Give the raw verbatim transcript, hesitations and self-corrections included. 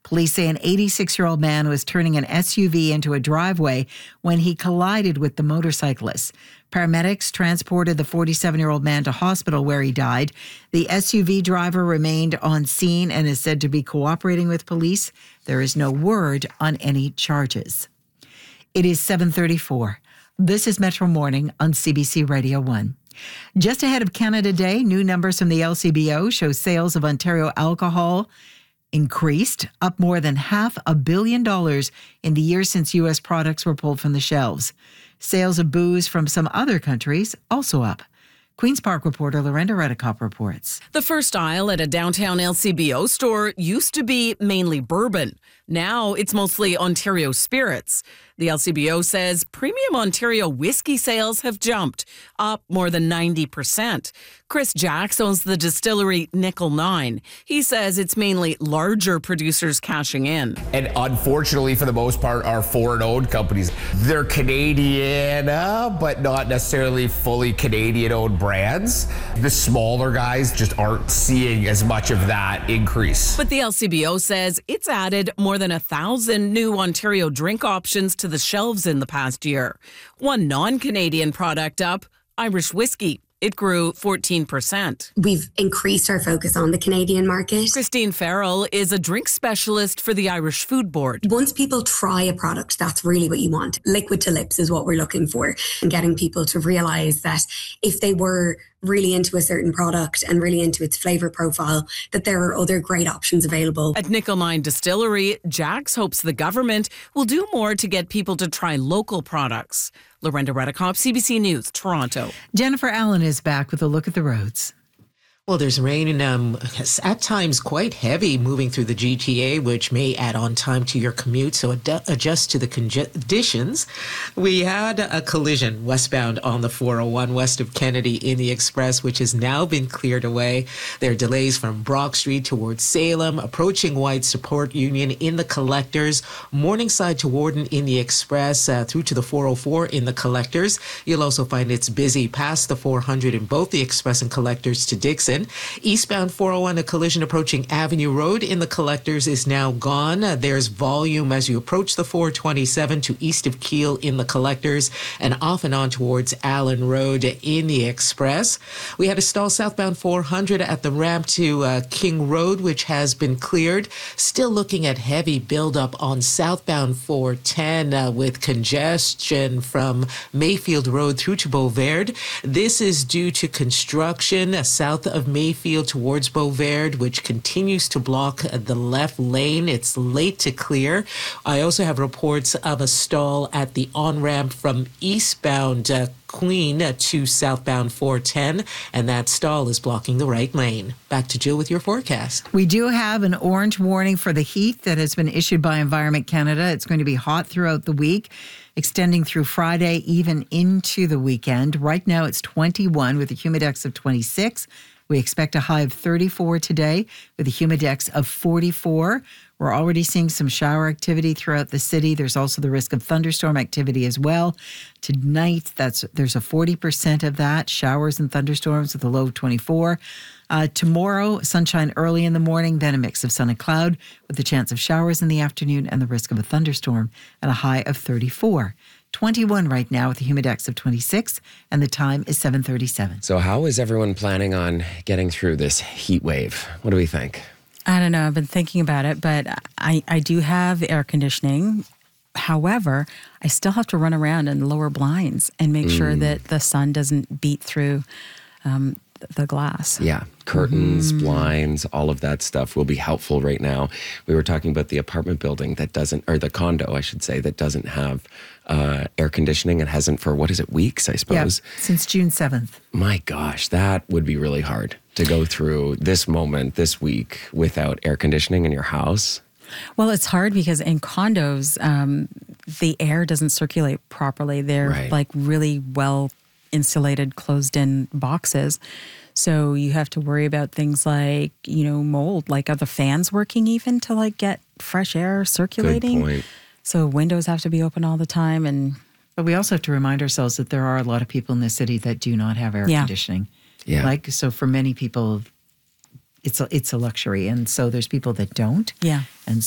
Police say an eighty-six-year-old man was turning an S U V into a driveway when he collided with the motorcyclist. Paramedics transported the forty-seven-year-old man to hospital where he died. The S U V driver remained on scene and is said to be cooperating with police. There is no word on any charges. It is seven thirty-four. This is Metro Morning on C B C Radio one. Just ahead of Canada Day, new numbers from the L C B O show sales of Ontario alcohol increased, up more than half a billion dollars in the year since U S products were pulled from the shelves. Sales of booze from some other countries also up. Queen's Park reporter Lorenda Redekop reports. The first aisle at a downtown L C B O store used to be mainly bourbon. Now it's mostly Ontario spirits. The L C B O says premium Ontario whiskey sales have jumped, up more than ninety percent. Chris Jacks owns the distillery Nickel Nine. He says it's mainly larger producers cashing in. And unfortunately, for the most part, are foreign-owned companies. They're Canadian, uh, but not necessarily fully Canadian-owned brands. The smaller guys just aren't seeing as much of that increase. But the L C B O says it's added more than a thousand new Ontario drink options to the shelves in the past year. One non-Canadian product up, Irish whiskey. It grew fourteen percent. We've increased our focus on the Canadian market. Christine Farrell is a drink specialist for the Irish Food Board. Once people try a product, that's really what you want. Liquid to lips is what we're looking for, and getting people to realise that if they were really into a certain product and really into its flavour profile, that there are other great options available. At Nickel Nine Distillery, Jacks hopes the government will do more to get people to try local products. Lorenda Redekop, C B C News, Toronto. Jennifer Allen is back with a look at the roads. Well, there's rain and um, at times quite heavy moving through the G T A, which may add on time to your commute, so ad- adjust to the conditions. We had a collision westbound on the four oh one west of Kennedy in the Express, which has now been cleared away. There are delays from Brock Street towards Salem, approaching White Support Union in the Collectors, Morningside to Warden in the Express, uh, through to the four oh four in the Collectors. You'll also find it's busy past the four hundred in both the Express and Collectors to Dixon. Eastbound four oh one, a collision approaching Avenue Road in the Collectors is now gone. Uh, there's volume as you approach the four twenty-seven to east of Keele in the Collectors and off and on towards Allen Road in the Express. We had a stall southbound four hundred at the ramp to uh, King Road, which has been cleared. Still looking at heavy buildup on southbound four ten uh, with congestion from Mayfield Road through to Beauverde. This is due to construction uh, south of Mayfield towards Beauverde, which continues to block the left lane. It's late to clear. I also have reports of a stall at the on-ramp from eastbound uh, Queen to southbound four ten, and that stall is blocking the right lane. Back to Jill with your forecast. We do have an orange warning for the heat that has been issued by Environment Canada. It's going to be hot throughout the week, extending through Friday, even into the weekend. Right now it's twenty-one with a humidex of twenty-six. We expect a high of thirty-four today with a humidex of forty-four. We're already seeing some shower activity throughout the city. There's also the risk of thunderstorm activity as well. Tonight, that's there's a forty percent of that, showers and thunderstorms with a low of twenty-four. Uh, tomorrow, sunshine early in the morning, then a mix of sun and cloud with the chance of showers in the afternoon and the risk of a thunderstorm and a high of thirty-four. twenty-one right now with a humidex of twenty-six, and the time is seven thirty-seven. So how is everyone planning on getting through this heat wave? What do we think? I don't know. I've been thinking about it, but I, I do have air conditioning. However, I still have to run around and lower blinds and make mm. sure that the sun doesn't beat through um, the glass. Yeah. Curtains, mm. blinds, all of that stuff will be helpful right now. We were talking about the apartment building that doesn't, or the condo, I should say, that doesn't have uh, air conditioning and hasn't for, what is it, weeks, I suppose? Yeah, since June seventh. My gosh, that would be really hard to go through this moment, this week, without air conditioning in your house. Well, it's hard because in condos, um, the air doesn't circulate properly. They're Right. like really well insulated, closed-in boxes. So you have to worry about things like, you know, mold. Like, are the fans working even to like get fresh air circulating? Good point. So windows have to be open all the time. And But we also have to remind ourselves that there are a lot of people in the city that do not have air Yeah. conditioning. Yeah. Like, so for many people, it's a, it's a luxury. And so there's people that don't. yeah. And